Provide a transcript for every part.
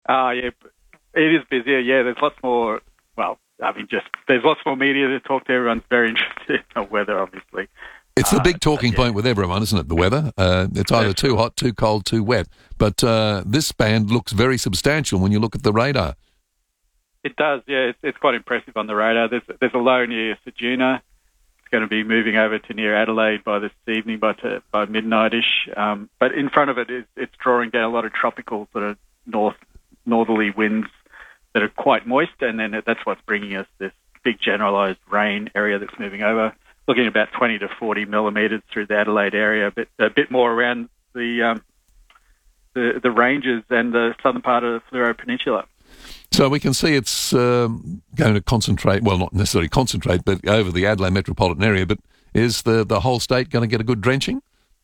Yeah, it is busier. Yeah, there's lots more. Well, there's lots more media to talk to. Everyone's very interested in the weather, obviously. It's the big talking point with everyone, isn't it? The weather. It's either too hot, too cold, too wet. But this band looks very substantial when you look at the radar. It does. Yeah, it's quite impressive on the radar. There's a low near Ceduna. It's going to be moving over to near Adelaide by this evening, by midnight-ish. But in front of it, it's drawing down a lot of tropical sort of northerly winds that are quite moist, and then that's what's bringing us this big generalised rain area that's moving over. Looking at about 20 to 40 millimetres through the Adelaide area, a bit more around the ranges and the southern part of the Fleurieu Peninsula. So we can see it's going to concentrate, well, not necessarily concentrate, but over the Adelaide metropolitan area. But is the whole state going to get a good drenching?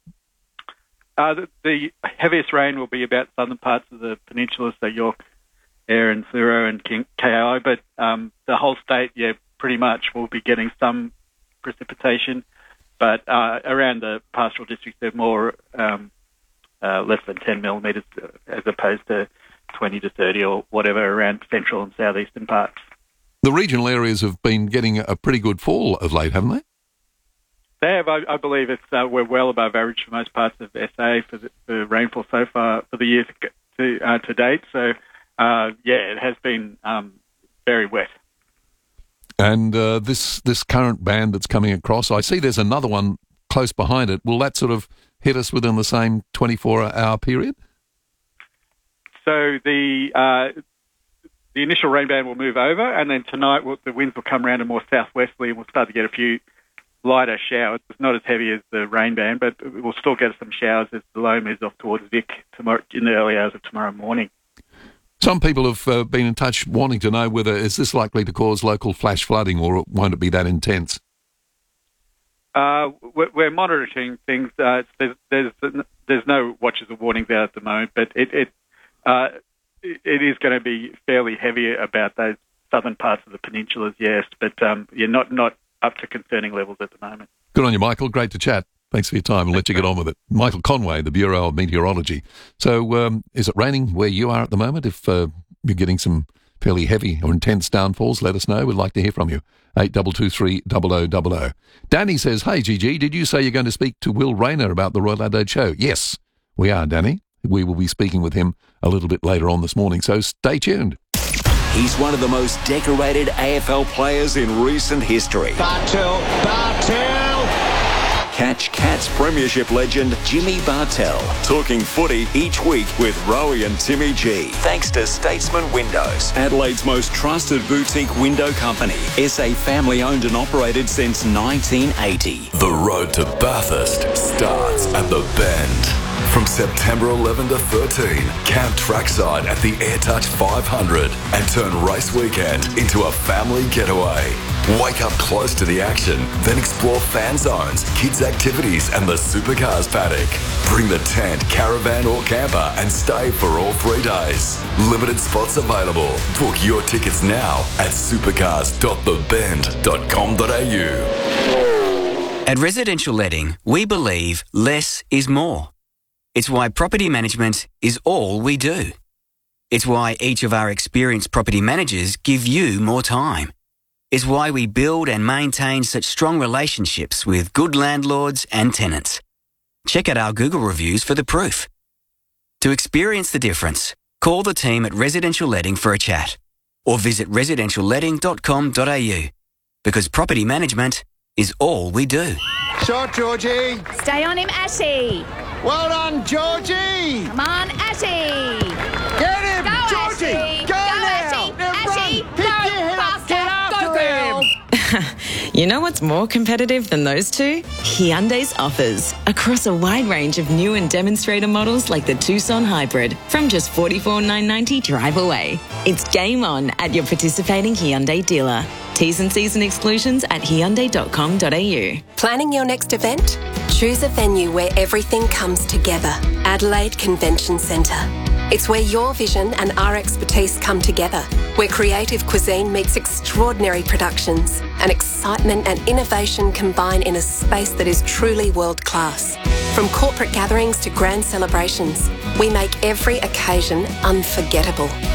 The heaviest rain will be about southern parts of the peninsula, so York, Eyre and Fleurieu and KI, but the whole state, yeah, pretty much will be getting some precipitation, but around the pastoral districts they're more less than 10 millimetres as opposed to 20 to 30 or whatever around central and southeastern parts. The regional areas have been getting a pretty good fall of late, haven't they? They have. I believe we're well above average for most parts of SA for the rainfall so far for the year to date. So, it has been very wet. And this current band that's coming across, I see there's another one close behind it. Will that sort of hit us within the same 24-hour period? So the initial rain band will move over, and then tonight the winds will come around and more southwesterly, and we'll start to get a few lighter showers. It's not as heavy as the rain band, but we'll still get some showers as the low moves off towards Vic tomorrow in the early hours of tomorrow morning. Some people have been in touch wanting to know whether is this likely to cause local flash flooding or won't it be that intense? We're monitoring things. There's no watches or warnings out at the moment, but it is going to be fairly heavy about those southern parts of the peninsulas, yes, but not up to concerning levels at the moment. Good on you, Michael. Great to chat. Thanks for your time. I'll let you get on with it. Michael Conway, the Bureau of Meteorology. So is it raining where you are at the moment? If you're getting some fairly heavy or intense downfalls, let us know. We'd like to hear from you. 8223 0000. Danny says, hey, Gigi, did you say you're going to speak to Will Rayner about the Royal Adelaide show? Yes, we are, Danny. We will be speaking with him a little bit later on this morning, so stay tuned. He's one of the most decorated AFL players in recent history. Bartel! Catch Cats Premiership legend Jimmy Bartel talking footy each week with Rowie and Timmy G. Thanks to Statesman Windows, Adelaide's most trusted boutique window company. SA family owned and operated since 1980. The road to Bathurst starts at the Bend. From September 11 to 13, camp trackside at the AirTouch 500 and turn race weekend into a family getaway. Wake up close to the action, then explore fan zones, kids' activities and the supercars paddock. Bring the tent, caravan or camper and stay for all 3 days. Limited spots available. Book your tickets now at supercars.thebend.com.au. At Residential Letting, we believe less is more. It's why property management is all we do. It's why each of our experienced property managers give you more time. It's why we build and maintain such strong relationships with good landlords and tenants. Check out our Google reviews for the proof. To experience the difference, call the team at Residential Letting for a chat or visit residentialletting.com.au because property management is all we do. Shot, Georgie. Stay on him, Ashy. Well done, Georgie. Come on, Ashy. Get him, Go, Georgie. Ashy. Go now. Ashy. Ashy, Run. go Pick your head up. faster. Get after Go, girl. him. You know what's more competitive than those two? Hyundai's offers. Across a wide range of new and demonstrator models like the Tucson Hybrid from just $44,990 drive away. It's game on at your participating Hyundai dealer. T's and C's and exclusions at hyundai.com.au. Planning your next event? Choose a venue where everything comes together. Adelaide Convention Centre. It's where your vision and our expertise come together, where creative cuisine meets extraordinary productions and excitement and innovation combine in a space that is truly world-class. From corporate gatherings to grand celebrations, we make every occasion unforgettable.